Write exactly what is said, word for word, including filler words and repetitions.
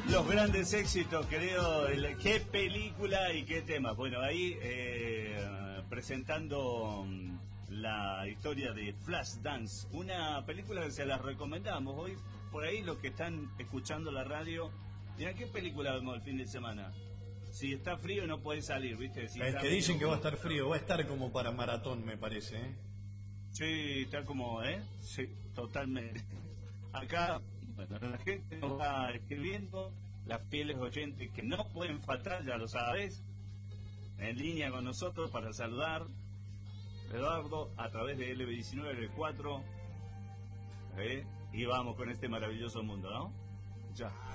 Los grandes éxitos, creo. El, qué película y qué tema. Bueno, ahí eh, presentando la historia de Flashdance, una película que se la recomendamos hoy. Por ahí los que están escuchando la radio, mira, ¿qué película vemos el fin de semana? Si está frío no puede salir, ¿viste? Si es está que dicen frío, que va a estar frío, va a estar como para maratón, me parece, ¿eh? Sí, está como, ¿eh? Sí, totalmente. Acá, bueno, la gente nos va escribiendo, las fieles oyentes que no pueden faltar, ya lo sabes, en línea con nosotros para saludar. Eduardo, a través de L B diecinueve L cuatro, ¿eh? Y vamos con este maravilloso mundo, ¿no? Ya.